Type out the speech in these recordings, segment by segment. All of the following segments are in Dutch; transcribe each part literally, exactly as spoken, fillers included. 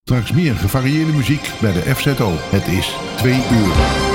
Straks meer gevarieerde muziek bij de F Z O. Het is twee uur.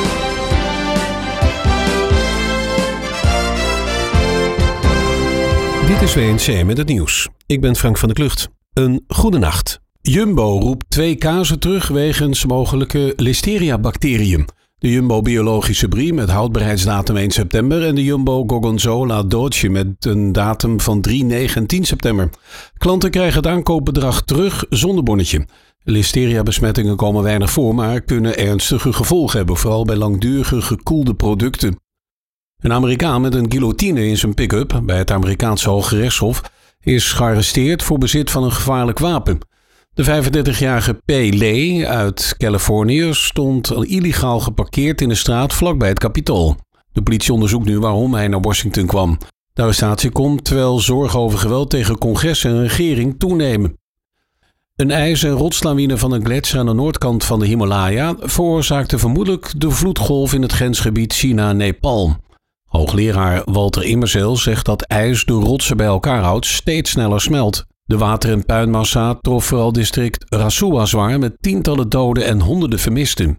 Dit is W N C met het nieuws. Ik ben Frank van der Klucht. Een goede nacht. Jumbo roept twee kazen terug wegens mogelijke Listeria-bacteriën. De Jumbo Biologische Brie met houdbaarheidsdatum één september en de Jumbo Gorgonzola Dolce met een datum van drie, negen en tien september. Klanten krijgen het aankoopbedrag terug zonder bonnetje. Listeria-besmettingen komen weinig voor, maar kunnen ernstige gevolgen hebben, vooral bij langdurige gekoelde producten. Een Amerikaan met een guillotine in zijn pick-up bij het Amerikaanse Hooggerechtshof is gearresteerd voor bezit van een gevaarlijk wapen. De vijfendertigjarige P. Lee uit Californië stond illegaal geparkeerd in de straat vlakbij het Capitool. De politie onderzoekt nu waarom hij naar Washington kwam. De arrestatie komt terwijl zorgen over geweld tegen congres en regering toenemen. Een ijs- en rotslawine van een gletsjer aan de noordkant van de Himalaya veroorzaakte vermoedelijk de vloedgolf in het grensgebied China-Nepal. Hoogleraar Walter Immerzeel zegt dat ijs de rotsen bij elkaar houdt steeds sneller smelt. De water- en puinmassa trof vooral district Rasuwa zwaar met tientallen doden en honderden vermisten.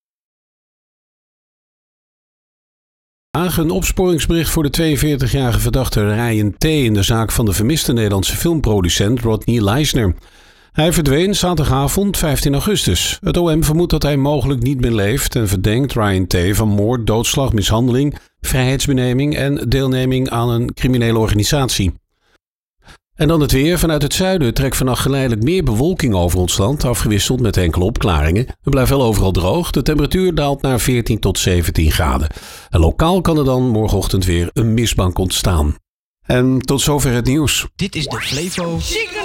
Een opsporingsbericht voor de tweeënveertigjarige verdachte Ryan T. in de zaak van de vermiste Nederlandse filmproducent Rodney Leisner. Hij verdween zaterdagavond vijftien augustus. Het O M vermoedt dat hij mogelijk niet meer leeft en verdenkt Ryan T. van moord, doodslag, mishandeling, vrijheidsbeneming en deelneming aan een criminele organisatie. En dan het weer. Vanuit het zuiden trekt vannacht geleidelijk meer bewolking over ons land, afgewisseld met enkele opklaringen. Het blijft wel overal droog. De temperatuur daalt naar veertien tot zeventien graden. En lokaal kan er dan morgenochtend weer een mistbank ontstaan. En tot zover het nieuws. Dit is de Flevo